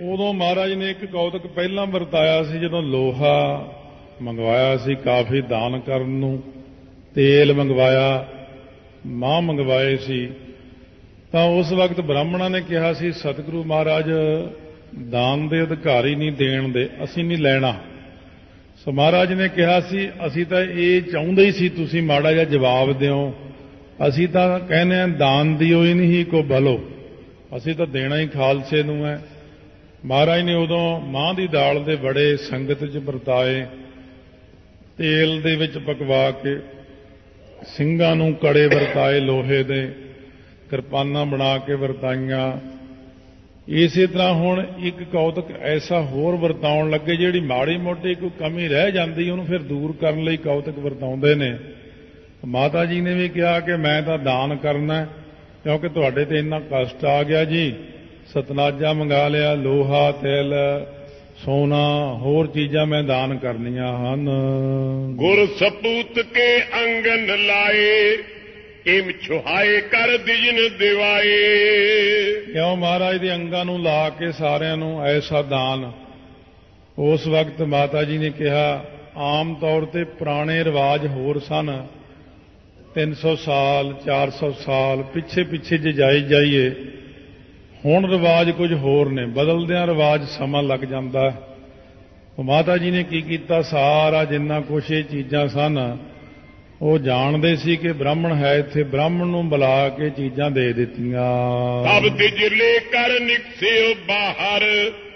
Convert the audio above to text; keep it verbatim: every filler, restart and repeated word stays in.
ਉਦੋਂ ਮਹਾਰਾਜ ਨੇ ਇੱਕ ਕੌਤਕ ਪਹਿਲਾਂ ਵਰਤਾਇਆ ਸੀ, ਜਦੋਂ ਲੋਹਾ ਮੰਗਵਾਇਆ ਸੀ ਕਾਫੀ ਦਾਨ ਕਰਨ ਨੂੰ, ਤੇਲ ਮੰਗਵਾਇਆ, ਮਾਂ ਮੰਗਵਾਏ ਸੀ, ਤਾਂ ਉਸ ਵਕਤ ਬ੍ਰਾਹਮਣਾਂ ਨੇ ਕਿਹਾ ਸੀ ਸਤਿਗੁਰੂ ਮਹਾਰਾਜ ਦਾਨ ਦੇ ਅਧਿਕਾਰੀ ਨਹੀਂ, ਦੇਣ ਦੇ, ਅਸੀਂ ਨਹੀਂ ਲੈਣਾ। ਸੋ ਮਹਾਰਾਜ ਨੇ ਕਿਹਾ ਸੀ ਅਸੀਂ ਤਾਂ ਇਹ ਚਾਹੁੰਦੇ ਹੀ ਸੀ ਤੁਸੀਂ ਮਾੜਾ ਜਿਹਾ ਜਵਾਬ ਦਿਓ, ਅਸੀਂ ਤਾਂ ਕਹਿੰਦੇ ਹਾਂ ਦਾਨ ਦਿਓ ਹੀ ਨਹੀਂ ਕੋ ਭਲੋ, ਅਸੀਂ ਤਾਂ ਦੇਣਾ ਹੀ ਖਾਲਸੇ ਨੂੰ ਹੈ। ਮਹਾਰਾਜ ਨੇ ਉਦੋਂ ਮਾਂ ਦੀ ਦਾਲ ਦੇ ਬੜੇ ਸੰਗਤ 'ਚ ਵਰਤਾਏ, ਤੇਲ ਦੇ ਵਿੱਚ ਪਕਵਾ ਕੇ, ਸਿੰਘਾਂ ਨੂੰ ਕੜੇ ਵਰਤਾਏ ਲੋਹੇ ਦੇ, ਕਿਰਪਾਨਾਂ ਬਣਾ ਕੇ ਵਰਤਾਈਆਂ। ਇਸੇ ਤਰ੍ਹਾਂ ਹੁਣ ਇੱਕ ਕੌਤਕ ਐਸਾ ਹੋਰ ਵਰਤਾਉਣ ਲੱਗੇ, ਜਿਹੜੀ ਮਾੜੀ ਮੋਟੀ ਕੋਈ ਕਮੀ ਰਹਿ ਜਾਂਦੀ ਉਹਨੂੰ ਫਿਰ ਦੂਰ ਕਰਨ ਲਈ ਕੌਤਕ ਵਰਤਾਉਂਦੇ ਨੇ। ਮਾਤਾ ਜੀ ਨੇ ਵੀ ਕਿਹਾ ਕਿ ਮੈਂ ਤਾਂ ਦਾਨ ਕਰਨਾ, ਕਿਉਂਕਿ ਤੁਹਾਡੇ ਤੇ ਇੰਨਾ ਕਸ਼ਟ ਆ ਗਿਆ ਜੀ, ਸਤਨਾਜਾ ਮੰਗਾ ਲਿਆ, ਲੋਹਾ, ਤੇਲ, ਸੋਨਾ, ਹੋਰ ਚੀਜ਼ਾਂ ਮੈਂ ਦਾਨ ਕਰਨੀਆਂ ਹਨ। ਗੁਰ ਸਪੂਤ ਕੇ ਅੰਗਨ ਲਾਏ, ਇਮ ਛੁਹਾਏ ਕਰ ਦਿਜਨ ਦਿਵਾਏ। ਕਿਉਂ ਮਹਾਰਾਜ ਦੇ ਅੰਗਾਂ ਨੂੰ ਲਾ ਕੇ ਸਾਰਿਆਂ ਨੂੰ ਐਸਾ ਦਾਨ। ਉਸ ਵਕਤ ਮਾਤਾ ਜੀ ਨੇ ਕਿਹਾ ਆਮ ਤੌਰ ਤੇ ਪੁਰਾਣੇ ਰਿਵਾਜ ਹੋਰ ਸਨ, ਤਿੰਨ ਸੌ ਸਾਲ ਚਾਰ ਸੌ ਸਾਲ ਪਿੱਛੇ ਪਿੱਛੇ ਜੇ ਜਾਈ ਜਾਈਏ, ਹੁਣ ਰਿਵਾਜ ਕੁਝ ਹੋਰ ਨੇ, ਬਦਲਦਿਆਂ ਰਿਵਾਜ ਸਮਾਂ ਲੱਗ ਜਾਂਦਾ। ਮਾਤਾ ਜੀ ਨੇ ਕੀ ਕੀਤਾ, ਸਾਰਾ ਜਿੰਨਾ ਕੁਛ ਇਹ ਚੀਜ਼ਾਂ ਸਨ ਉਹ ਜਾਣਦੇ ਸੀ ਕਿ ਬ੍ਰਾਹਮਣ ਹੈ ਇੱਥੇ, ਬ੍ਰਾਹਮਣ ਨੂੰ ਬੁਲਾ ਕੇ ਚੀਜ਼ਾਂ ਦੇ ਦਿੱਤੀਆਂ। ਤਬ ਤਿਜ ਲੈ ਕਰ ਨਿਕਸਿਓ ਬਾਹਰ,